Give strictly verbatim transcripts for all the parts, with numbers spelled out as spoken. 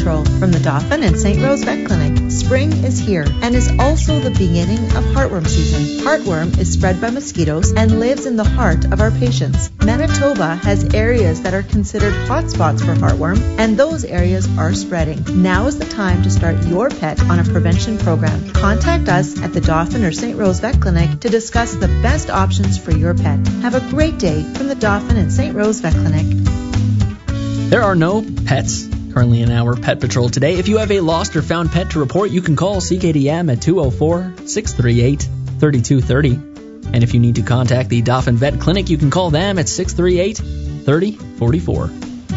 Patrol from the Dauphin and Saint Rose Vet Clinic. Spring is here and is also the beginning of heartworm season. Heartworm is spread by mosquitoes and lives in the heart of our patients. Manitoba has areas that are considered hotspots for heartworm, and those areas are spreading. Now is the time to start your pet on a prevention program. Contact us at the Dauphin or Saint Rose Vet Clinic to discuss the best options for your pet. Have a great day from the Dauphin and Saint Rose Vet Clinic. There are no pets currently in our Pet Patrol today. If you have a lost or found pet to report, you can call C K D M at two oh four, six three eight, three two three oh. And if you need to contact the Dauphin Vet Clinic, you can call them at six three eight, three oh four four.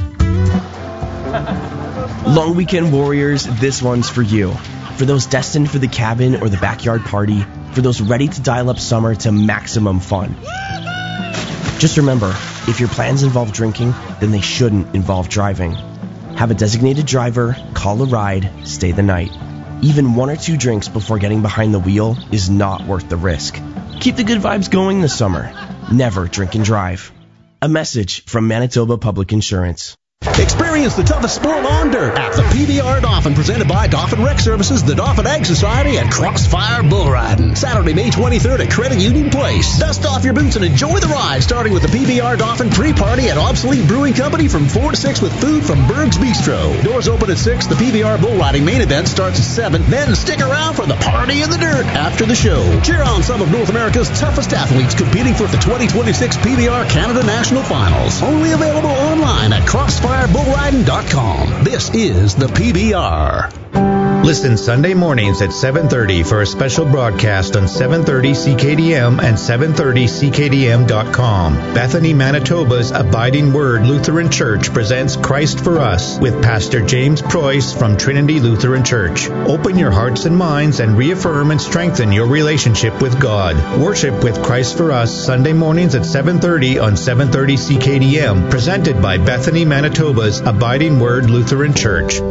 Long weekend warriors, this one's for you. For those destined for the cabin or the backyard party, for those ready to dial up summer to maximum fun. Just remember, if your plans involve drinking, then they shouldn't involve driving. Have a designated driver, call a ride, stay the night. Even one or two drinks before getting behind the wheel is not worth the risk. Keep the good vibes going this summer. Never drink and drive. A message from Manitoba Public Insurance. Experience the toughest sport on dirt at the P B R Dauphin, presented by Dauphin Rec Services, the Dauphin Ag Society, and Crossfire Bull Riding. Saturday, May twenty-third at Credit Union Place. Dust off your boots and enjoy the ride, starting with the P B R Dauphin pre-party at Obsolete Brewing Company from four to six with food from Berg's Bistro. Doors open at six. The P B R Bull Riding main event starts at seven. Then stick around for the Party in the Dirt after the show. Cheer on some of North America's toughest athletes competing for the twenty twenty-six P B R Canada National Finals. Only available online at crossfire bull riding dot com. This is the P B R. Listen Sunday mornings at seven thirty for a special broadcast on seven thirty C K D M and seven thirty C K D M dot com. Bethany, Manitoba's Abiding Word Lutheran Church presents Christ for Us with Pastor James Preuss from Trinity Lutheran Church. Open your hearts and minds and reaffirm and strengthen your relationship with God. Worship with Christ for Us Sunday mornings at seven thirty on seven thirty C K D M, presented by Bethany, Manitoba's Abiding Word Lutheran Church.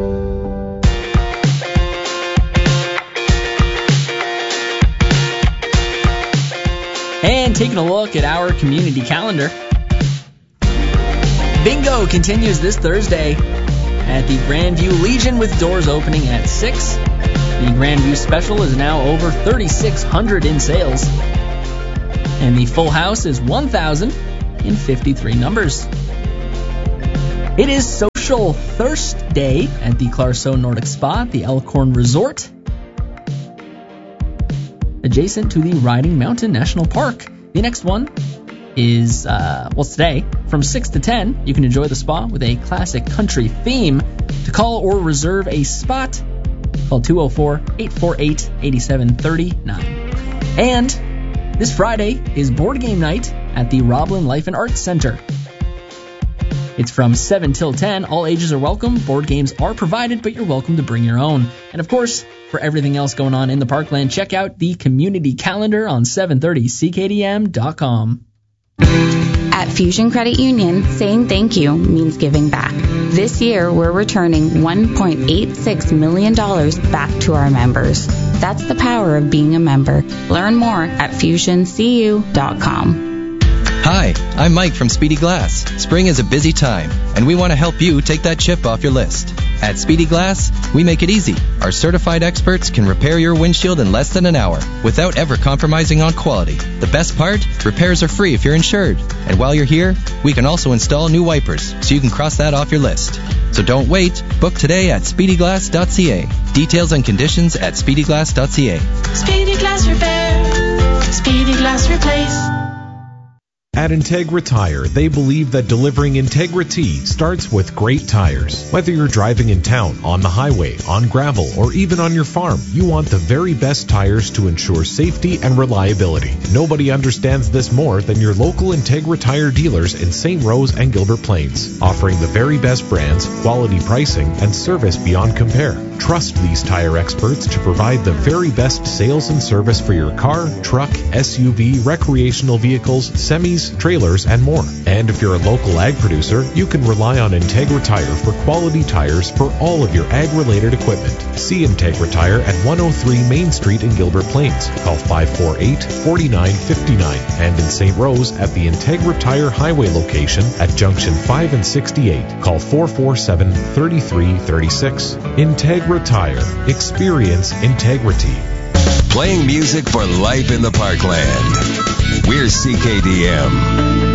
And taking a look at our community calendar. Bingo continues this Thursday at the Grandview Legion with doors opening at six. The Grandview Special is now over thirty-six hundred in sales. And the full house is one thousand fifty-three numbers. It is Social Thirst Day at the Clarso Nordic Spa at the Elkhorn Resort, adjacent to the Riding Mountain National Park. The next one is, uh, well, today, from six to ten, you can enjoy the spa with a classic country theme. To call or reserve a spot, call two oh four, eight four eight, eight seven three nine. And this Friday is board game night at the Roblin Life and Arts Center. It's from seven till ten. All ages are welcome. Board games are provided, but you're welcome to bring your own. And of course, for everything else going on in the Parkland, check out the community calendar on seven thirty C K D M dot com. At Fusion Credit Union, saying thank you means giving back. This year, we're returning one point eight six million dollars back to our members. That's the power of being a member. Learn more at fusion c u dot com. Hi, I'm Mike from Speedy Glass. Spring is a busy time, and we want to help you take that chip off your list. At Speedy Glass, we make it easy. Our certified experts can repair your windshield in less than an hour without ever compromising on quality. The best part? Repairs are free if you're insured. And while you're here, we can also install new wipers, so you can cross that off your list. So don't wait. Book today at speedy glass dot c a. Details and conditions at speedy glass dot c a. Speedy Glass Repair. Speedy Glass Replace. At Integra Tire, they believe that delivering integrity starts with great tires. Whether you're driving in town, on the highway, on gravel, or even on your farm, you want the very best tires to ensure safety and reliability. Nobody understands this more than your local Integra Tire dealers in Saint Rose and Gilbert Plains, offering the very best brands, quality pricing, and service beyond compare. Trust these tire experts to provide the very best sales and service for your car, truck, S U V, recreational vehicles, semis, trays, trailers, and more. And if you're a local ag producer, you can rely on Integra Tire for quality tires for all of your ag-related equipment. See Integra Tire at one oh three Main Street in Gilbert Plains. Call five four eight, four nine five nine. And in Saint Rose at the Integra Tire Highway location at Junction five and sixty-eight. Call four four seven, three three three six. Integra Tire. Experience integrity. Playing music for life in the Parkland. We're C K D M.